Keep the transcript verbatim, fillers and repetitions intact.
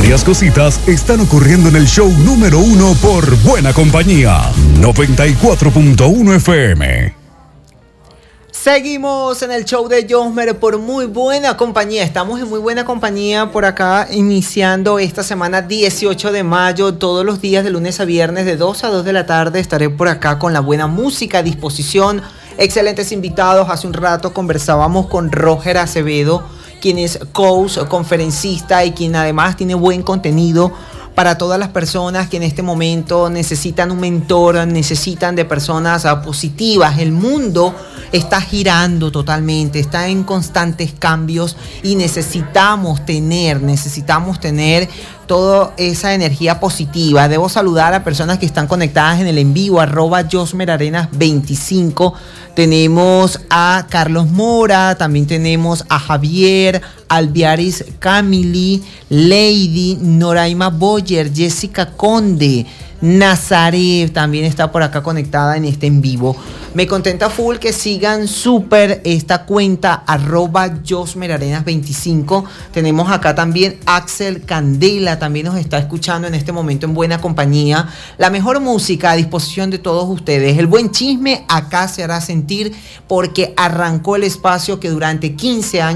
Varias cositas están ocurriendo en el show número uno por Buena Compañía, noventa y cuatro punto uno F M. Seguimos en el show de Josmer por muy buena compañía. Estamos en muy buena compañía por acá, iniciando esta semana dieciocho de mayo. Todos los días de lunes a viernes de dos a dos de la tarde estaré por acá con la buena música a disposición. Excelentes invitados. Hace un rato conversábamos con Roger Acevedo, quien es coach, conferencista y quien además tiene buen contenido para todas las personas que en este momento necesitan un mentor, necesitan de personas positivas. El mundo está girando totalmente, está en constantes cambios y necesitamos tener, necesitamos tener toda esa energía positiva. Debo saludar a personas que están conectadas en el en vivo, arroba Josmer Arenas veinticinco. Tenemos a Carlos Mora, también tenemos a Javier, Alviaris Camili, Lady, Noraima Boyer, Jessica Conde, Nazaret también está por acá conectada en este en vivo. Me contenta full que sigan súper esta cuenta arroba Josmer Arenas veinticinco. Tenemos acá también Axel Candela, también nos está escuchando en este momento en buena compañía. La mejor música a disposición de todos ustedes. El buen chisme acá se hará sentir porque arrancó el espacio que durante quince años